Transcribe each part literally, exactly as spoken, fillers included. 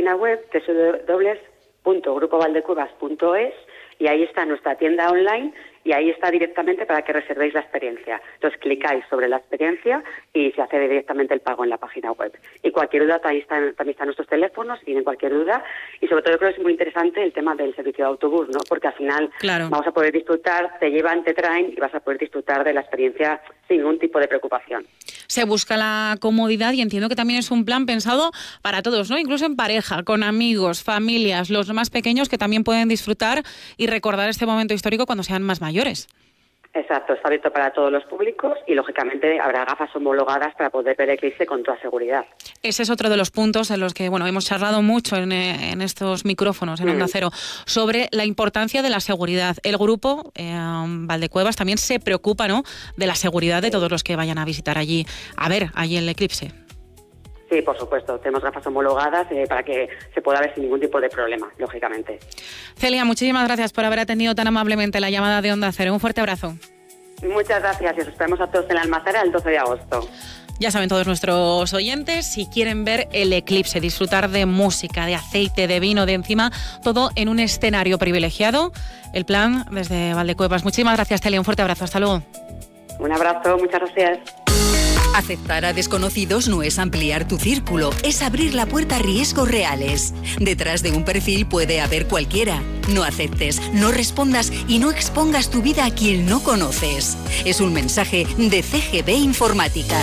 página web doble u doble u doble u punto grupo valdecuevas punto es y ahí está nuestra tienda online y ahí está directamente para que reservéis la experiencia. Entonces clicáis sobre la experiencia y se hace directamente el pago en la página web. Y cualquier duda, también están, también están nuestros teléfonos, si tienen cualquier duda. Y sobre todo yo creo que es muy interesante el tema del servicio de autobús, ¿no? Porque al final claro. vamos a poder disfrutar, te llevan, te traen y vas a poder disfrutar de la experiencia sin ningún tipo de preocupación. Se busca la comodidad y entiendo que también es un plan pensado para todos, ¿no? Incluso en pareja, con amigos, familias, los más pequeños que también pueden disfrutar y recordar este momento histórico cuando sean más mayores. Exacto, está abierto para todos los públicos y, lógicamente, habrá gafas homologadas para poder ver el eclipse con toda seguridad. Ese es otro de los puntos en los que bueno hemos charlado mucho en, en estos micrófonos, en Onda mm. Cero, sobre la importancia de la seguridad. El grupo eh, Valdecuevas también se preocupa, ¿no?, de la seguridad de todos los que vayan a visitar allí, a ver allí el eclipse. Sí, por supuesto. Tenemos gafas homologadas eh, para que se pueda ver sin ningún tipo de problema, lógicamente. Celia, muchísimas gracias por haber atendido tan amablemente la llamada de Onda Cero. Un fuerte abrazo. Muchas gracias y os esperamos a todos en la Almazara el doce de agosto. Ya saben todos nuestros oyentes, si quieren ver el eclipse, disfrutar de música, de aceite, de vino, de encima, todo en un escenario privilegiado, el plan desde Valdecuevas. Muchísimas gracias, Celia. Un fuerte abrazo. Hasta luego. Un abrazo. Muchas gracias. Aceptar a desconocidos no es ampliar tu círculo, es abrir la puerta a riesgos reales. Detrás de un perfil puede haber cualquiera. No aceptes, no respondas y no expongas tu vida a quien no conoces. Es un mensaje de C G B Informática.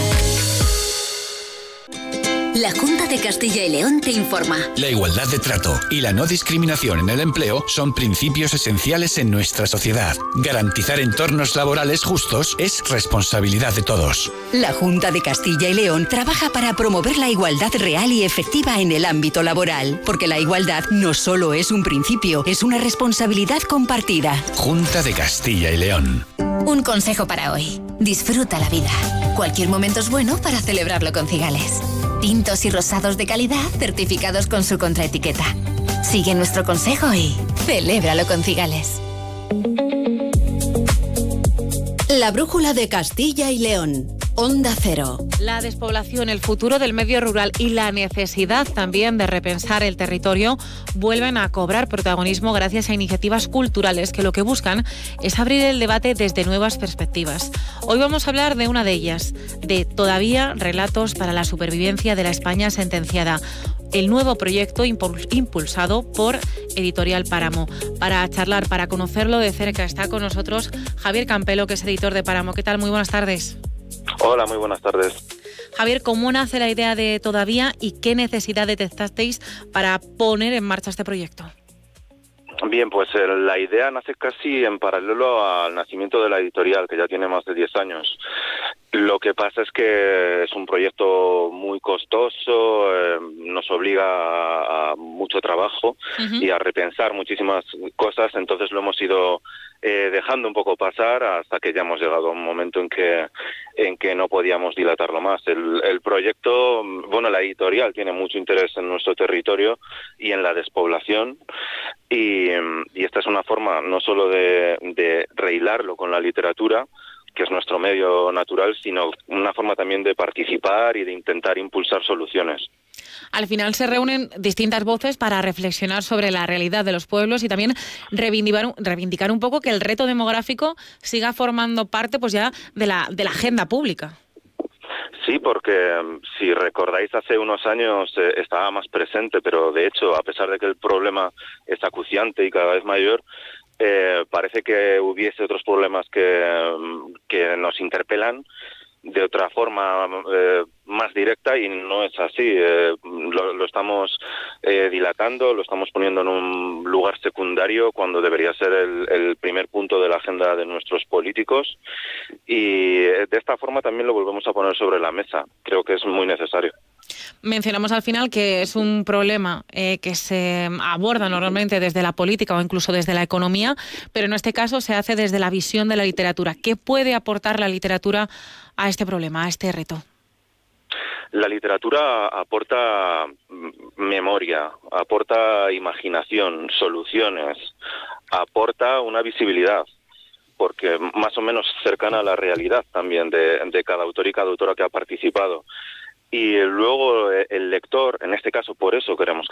La Junta de Castilla y León te informa. La igualdad de trato y la no discriminación en el empleo son principios esenciales en nuestra sociedad. Garantizar entornos laborales justos es responsabilidad de todos. La Junta de Castilla y León trabaja para promover la igualdad real y efectiva en el ámbito laboral, porque la igualdad no solo es un principio, es una responsabilidad compartida. Junta de Castilla y León. Un consejo para hoy. Disfruta la vida. Cualquier momento es bueno para celebrarlo con Cigales. Tintos y rosados de calidad certificados con su contraetiqueta. Sigue nuestro consejo y celébralo con Cigales. La brújula de Castilla y León. Onda Cero. La despoblación, el futuro del medio rural y la necesidad también de repensar el territorio vuelven a cobrar protagonismo gracias a iniciativas culturales que lo que buscan es abrir el debate desde nuevas perspectivas. Hoy vamos a hablar de una de ellas, de Todavía relatos para la supervivencia de la España sentenciada, el nuevo proyecto impulsado por Editorial Páramo. Para charlar, para conocerlo de cerca, está con nosotros Javier Campelo, que es editor de Páramo. ¿Qué tal? Muy buenas tardes. Hola, muy buenas tardes. Javier, ¿cómo nace la idea de Todavía y qué necesidad detectasteis para poner en marcha este proyecto? Bien, pues eh, la idea nace casi en paralelo al nacimiento de la editorial, que ya tiene más de diez años. Lo que pasa es que es un proyecto muy costoso, eh, nos obliga a, a mucho trabajo uh-huh. y a repensar muchísimas cosas, entonces lo hemos ido eh, dejando un poco pasar hasta que ya hemos llegado a un momento en que en que no podíamos dilatarlo más. El, el proyecto, bueno, la editorial tiene mucho interés en nuestro territorio y en la despoblación y, y esta es una forma no solo de, de rehilarlo con la literatura, que es nuestro medio natural, sino una forma también de participar y de intentar impulsar soluciones. Al final se reúnen distintas voces para reflexionar sobre la realidad de los pueblos y también reivindicar, reivindicar un poco que el reto demográfico siga formando parte pues ya de la, de la agenda pública. Sí, porque si recordáis hace unos años eh, estaba más presente, pero de hecho, a pesar de que el problema es acuciante y cada vez mayor, Eh, parece que hubiese otros problemas que, que nos interpelan de otra forma eh, más directa y no es así. Eh, lo, lo estamos eh, dilatando, lo estamos poniendo en un lugar secundario cuando debería ser el, el primer punto de la agenda de nuestros políticos y de esta forma también lo volvemos a poner sobre la mesa. Creo que es muy necesario. Mencionamos al final que es un problema eh, que se aborda normalmente desde la política o incluso desde la economía, pero en este caso se hace desde la visión de la literatura. ¿Qué puede aportar la literatura a este problema, a este reto? La literatura aporta memoria, aporta imaginación, soluciones, aporta una visibilidad, porque más o menos cercana a la realidad también de, de cada autor y cada autora que ha participado. Y luego el lector, en este caso por eso queremos